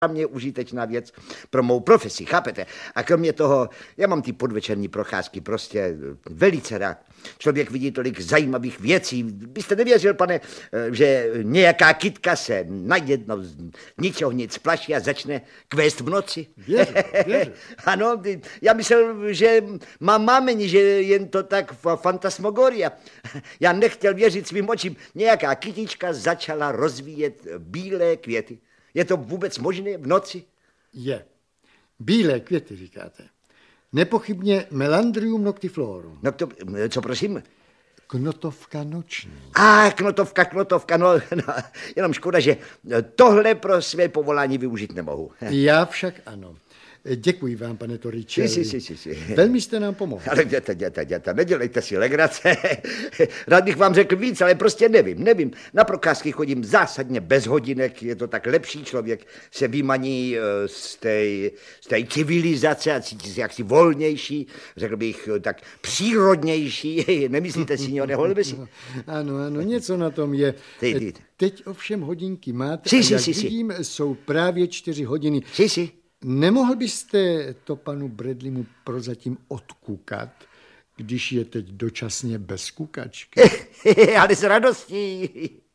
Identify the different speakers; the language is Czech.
Speaker 1: mě užitečná věc pro mou profesi, chápete? A kromě toho, já mám ty podvečerní procházky prostě velice rád. Člověk vidí tolik zajímavých věcí. Byste nevěřil, pane, že nějaká kytka se najednou z ničeho nic splaší a začne kvést v noci?
Speaker 2: Věřím.
Speaker 1: Ano, já myslel, že máme, že jen to tak fantasmagoria. Já nechtěl věřit svým očím. Nějaká kytička začala rozvíjet bílé květy. Je to vůbec možné v noci?
Speaker 2: Je. Bílé květy, říkáte. Nepochybně Melandrium noctiflorum.
Speaker 1: No to, co prosím?
Speaker 2: Knotovka noční.
Speaker 1: Knotovka, no, jenom škoda, že tohle pro své povolání využít nemohu.
Speaker 2: Já však ano. Děkuji vám, pane Torricelli.
Speaker 1: Si.
Speaker 2: Velmi jste nám pomohl.
Speaker 1: Ale děta, nedělejte si legrace. Rád bych vám řekl víc, ale prostě nevím. Na procházky chodím zásadně bez hodinek, je to tak lepší, člověk se vymaní z té civilizace a cítí se jaksi volnější, řekl bych tak přírodnější. Nemyslíte, signore Holmesi?
Speaker 2: Ano, něco na tom je. Teď ovšem hodinky máte a jak vidím, jsou právě 4 hodiny. Nemohl byste to panu Bradleymu prozatím odkukat, když je teď dočasně bez kukačky?
Speaker 1: Ale s radostí.